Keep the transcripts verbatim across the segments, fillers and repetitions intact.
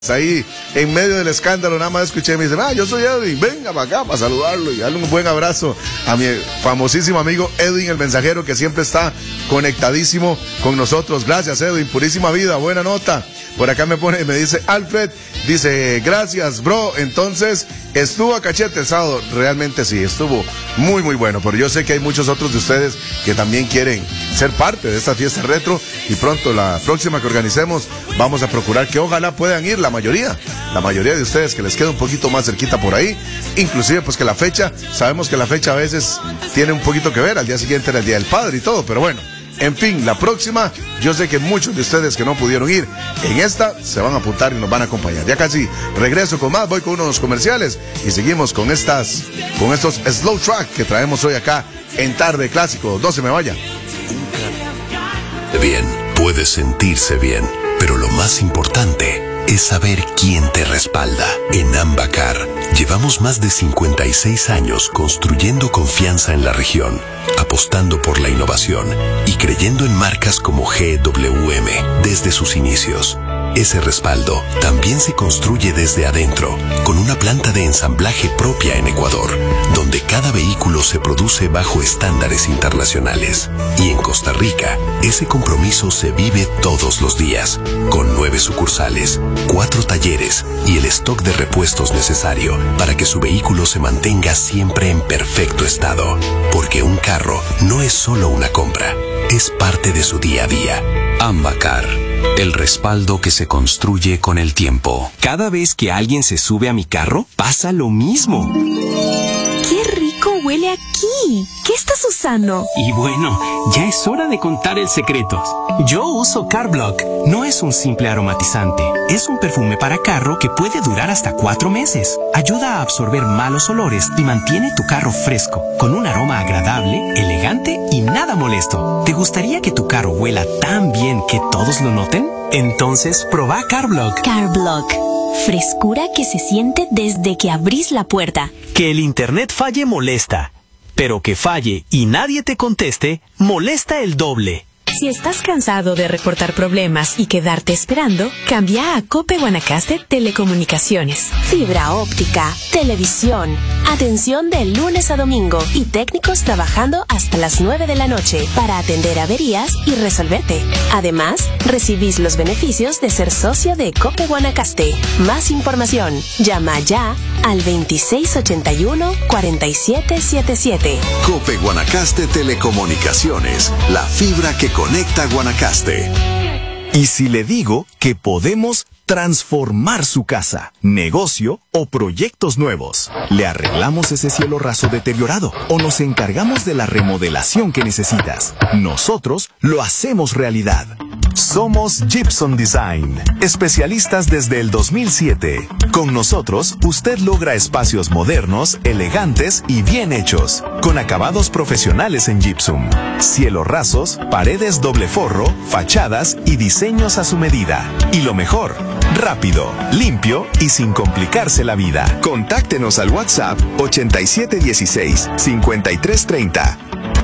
Ahí en medio del escándalo nada más escuché y me dice, ah, yo soy Edwin, venga para acá para saludarlo y darle un buen abrazo a mi famosísimo amigo Edwin el Mensajero, que siempre está conectadísimo con nosotros. Gracias, Edwin, purísima vida, buena nota. Por acá me pone, me dice Alfred, dice, gracias bro, entonces estuvo a cachete el sábado. Realmente sí, estuvo muy muy bueno, pero yo sé que hay muchos otros de ustedes que también quieren ser parte de esta fiesta retro, y pronto la próxima que organicemos vamos a procurar que ojalá puedan ir la mayoría, la mayoría de ustedes, que les quede un poquito más cerquita por ahí, inclusive pues que la fecha, sabemos que la fecha a veces tiene un poquito que ver, al día siguiente era el Día del Padre y todo, pero bueno. En fin, la próxima, yo sé que muchos de ustedes que no pudieron ir, en esta se van a apuntar y nos van a acompañar. Ya casi regreso con más, voy con unos comerciales y seguimos con estas, con estos slow track que traemos hoy acá en Tarde Clásico. No se me vaya. Bien, puedes sentirse bien, pero lo más importante es saber quién te respalda. En Ambacar llevamos más de cincuenta y seis años construyendo confianza en la región, apostando por la innovación y creyendo en marcas como G W M desde sus inicios. Ese respaldo también se construye desde adentro, con una planta de ensamblaje propia en Ecuador, donde cada vehículo se produce bajo estándares internacionales. Y en Costa Rica, ese compromiso se vive todos los días, con nueve sucursales, cuatro talleres y el stock de repuestos necesario para que su vehículo se mantenga siempre en perfecto estado. Porque un carro no es solo una compra, es parte de su día a día. Ambacar, el respaldo que se construye con el tiempo. Cada vez que alguien se sube a mi carro, pasa lo mismo. ¡Qué rico huele aquí! ¿Qué estás usando? Y bueno, ya es hora de contar el secreto. Yo uso Carblock. No es un simple aromatizante. Es un perfume para carro que puede durar hasta cuatro meses. Ayuda a absorber malos olores y mantiene tu carro fresco, con un aroma agradable, elegante y nada molesto. ¿Te gustaría que tu carro huela tan bien que todos lo noten? Entonces, probá Carblock. Carblock. Frescura que se siente desde que abrís la puerta. Que el internet falle molesta, pero que falle y nadie te conteste, molesta el doble. Si estás cansado de reportar problemas y quedarte esperando, cambia a Cope Guanacaste Telecomunicaciones. Fibra óptica, televisión, atención de lunes a domingo y técnicos trabajando hasta las nueve de la noche para atender averías y resolverte. Además, recibís los beneficios de ser socio de Cope Guanacaste. Más información, llama ya al veintiséis ochenta y uno, cuarenta y siete setenta y siete. Cope Guanacaste Telecomunicaciones, la fibra que conecta Guanacaste. ¿Y si le digo que podemos transformar su casa, negocio o proyectos nuevos? Le arreglamos ese cielo raso deteriorado o nos encargamos de la remodelación que necesitas. Nosotros lo hacemos realidad. Somos Gypsum Design, especialistas desde el dos mil siete. Con nosotros, usted logra espacios modernos, elegantes y bien hechos, con acabados profesionales en gypsum, cielos rasos, paredes doble forro, fachadas y diseños a su medida. Y lo mejor, rápido, limpio y sin complicarse la vida. Contáctenos al WhatsApp ochenta y siete dieciséis, cincuenta y tres treinta.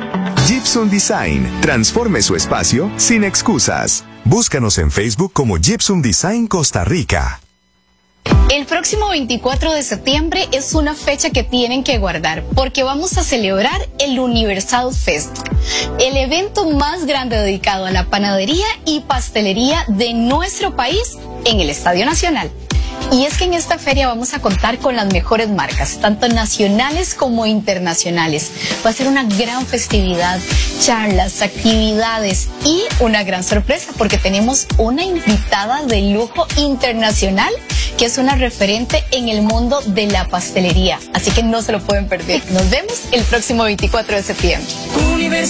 Gypsum Design. Transforme su espacio sin excusas. Búscanos en Facebook como Gypsum Design Costa Rica. El próximo veinticuatro de septiembre es una fecha que tienen que guardar, porque vamos a celebrar el Universal Fest, el evento más grande dedicado a la panadería y pastelería de nuestro país en el Estadio Nacional. Y es que en esta feria vamos a contar con las mejores marcas, tanto nacionales como internacionales. Va a ser una gran festividad, charlas, actividades y una gran sorpresa, porque tenemos una invitada de lujo internacional que es una referente en el mundo de la pastelería. Así que no se lo pueden perder. Nos vemos el próximo veinticuatro de septiembre.